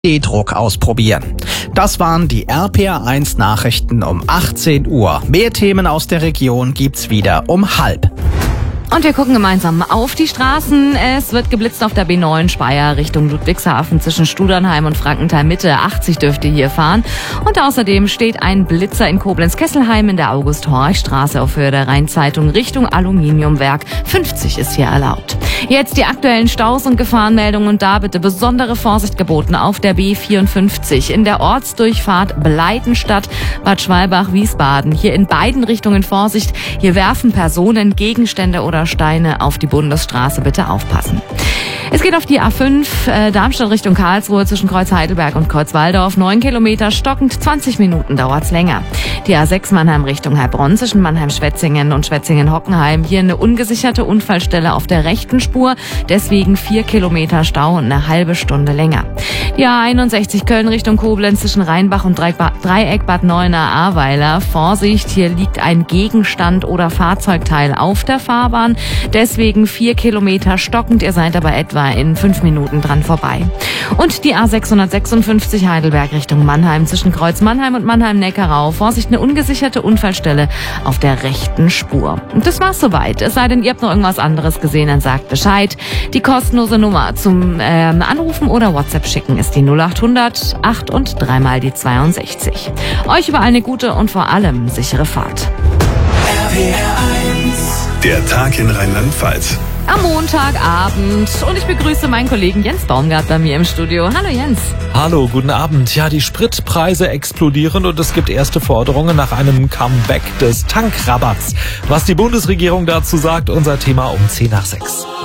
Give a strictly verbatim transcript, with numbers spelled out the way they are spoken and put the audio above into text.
D-Druck ausprobieren. Das waren die R P R eins Nachrichten um achtzehn Uhr. Mehr Themen aus der Region gibt's wieder um halb. Und wir gucken gemeinsam auf die Straßen. Es wird geblitzt auf der B neun Speyer Richtung Ludwigshafen zwischen Studernheim und Frankenthal Mitte. achtzig dürfte hier fahren. Und außerdem steht ein Blitzer in Koblenz-Kesselheim in der August-Horch-Straße auf Höhe der Rheinzeitung Richtung Aluminiumwerk. fünfzig ist hier erlaubt. Jetzt die aktuellen Staus und Gefahrenmeldungen und da bitte besondere Vorsicht geboten auf der B vierundfünfzig in der Ortsdurchfahrt Bleitenstadt, Bad Schwalbach, Wiesbaden. Hier in beiden Richtungen Vorsicht. Hier werfen Personen Gegenstände oder Steine auf die Bundesstraße. Bitte aufpassen. Es geht auf die A fünf, äh, Darmstadt Richtung Karlsruhe zwischen Kreuz Heidelberg und Kreuz Walldorf. Neun Kilometer stockend, zwanzig Minuten dauert's länger. Die A sechs Mannheim Richtung Heilbronn zwischen Mannheim-Schwetzingen und Schwetzingen-Hockenheim. Hier eine ungesicherte Unfallstelle auf der rechten Spur. Deswegen vier Kilometer Stau und eine halbe Stunde länger. Die A einundsechzig Köln Richtung Koblenz zwischen Rheinbach und Dreieck Bad Neuenahr-Ahrweiler. Vorsicht, hier liegt ein Gegenstand oder Fahrzeugteil auf der Fahrbahn. Deswegen vier Kilometer stockend. Ihr seid aber etwa in fünf Minuten dran vorbei. Und die A sechshundertsechsundfünfzig Heidelberg Richtung Mannheim zwischen Kreuz Mannheim und Mannheim-Neckarau. Vorsicht, eine ungesicherte Unfallstelle auf der rechten Spur. Und das war's soweit. Es sei denn, ihr habt noch irgendwas anderes gesehen, dann sagt Bescheid. Die kostenlose Nummer zum ähm, Anrufen oder WhatsApp schicken ist die null achthundert acht und dreimal die zweiundsechzig. Euch überall eine gute und vor allem sichere Fahrt. R P R eins. Der Tag in Rheinland-Pfalz. Am Montagabend und ich begrüße meinen Kollegen Jens Baumgart bei mir im Studio. Hallo Jens. Hallo, guten Abend. Ja, die Spritpreise explodieren und es gibt erste Forderungen nach einem Comeback des Tankrabatts. Was die Bundesregierung dazu sagt, unser Thema um zehn nach sechs.